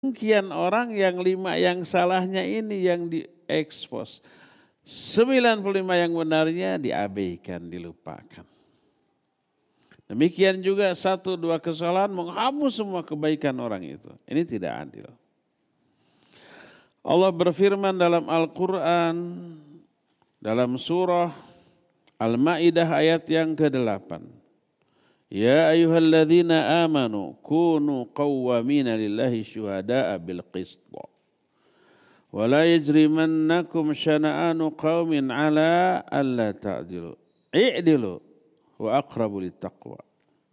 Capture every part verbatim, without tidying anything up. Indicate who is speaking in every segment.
Speaker 1: Sekian orang yang lima yang salahnya ini yang diekspos. sembilan puluh lima yang benarnya diabaikan, dilupakan. Demikian juga satu dua kesalahan menghapus semua kebaikan orang itu. Ini tidak adil. Allah berfirman dalam Al-Quran, dalam surah Al-Ma'idah ayat yang kedelapan. Ya ayyuhalladzina amanu kunu qawwamina lillahi syuhada'a bil qist. Wa la yajrimannakum syana'anu qaumin ala alla ta'dilu. I'dilu wa aqrabu littaqwa.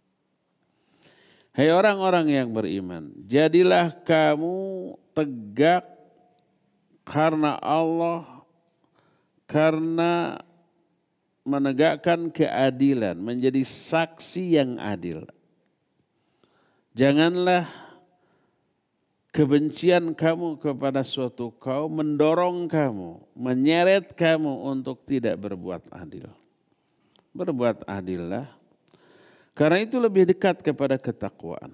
Speaker 1: Hai orang-orang yang beriman, jadilah kamu tegak karena Allah, karena menegakkan keadilan, menjadi saksi yang adil. Janganlah kebencian kamu kepada suatu kaum mendorong kamu, menyeret kamu untuk tidak berbuat adil. Berbuat adillah, karena itu lebih dekat kepada ketakwaan.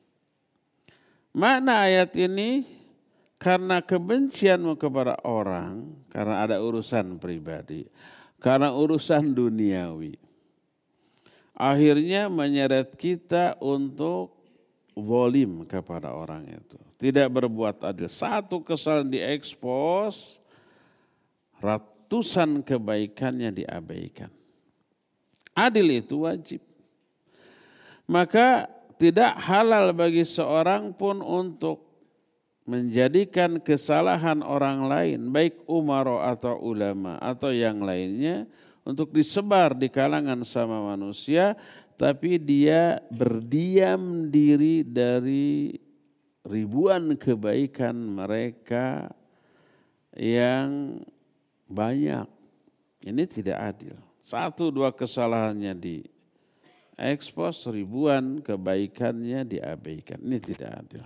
Speaker 1: Makna ayat ini, karena kebencianmu kepada orang, karena ada urusan pribadi, karena urusan duniawi, akhirnya menyeret kita untuk zalim kepada orang itu. Tidak berbuat adil. Satu kesalahan diekspos, ratusan kebaikannya diabaikan. Adil itu wajib. Maka tidak halal bagi seorang pun untuk menjadikan kesalahan orang lain, baik umaro atau ulama atau yang lainnya, untuk disebar di kalangan sama manusia, tapi dia berdiam diri dari ribuan kebaikan mereka yang banyak. Ini tidak adil. Satu dua kesalahannya diekspos, ribuan kebaikannya diabaikan. Ini tidak adil.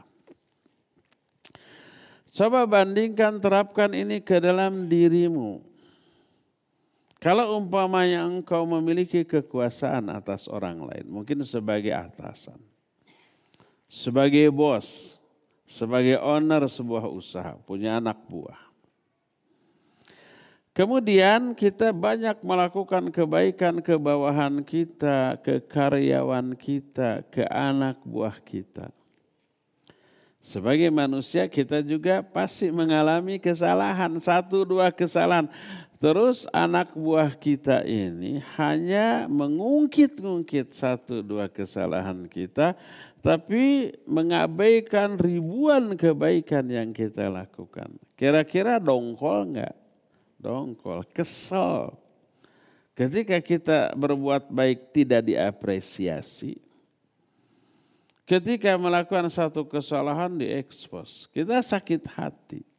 Speaker 1: Coba bandingkan, terapkan ini ke dalam dirimu. Kalau umpamanya engkau memiliki kekuasaan atas orang lain, mungkin sebagai atasan, sebagai bos, sebagai owner sebuah usaha, punya anak buah. Kemudian kita banyak melakukan kebaikan ke bawahan kita, ke karyawan kita, ke anak buah kita. Sebagai manusia kita juga pasti mengalami kesalahan, satu dua kesalahan. Terus anak buah kita ini hanya mengungkit-ungkit satu dua kesalahan kita, tapi mengabaikan ribuan kebaikan yang kita lakukan. Kira-kira dongkol enggak? Dongkol, kesel. Ketika kita berbuat baik tidak diapresiasi. Ketika melakukan satu kesalahan diekspos, kita sakit hati.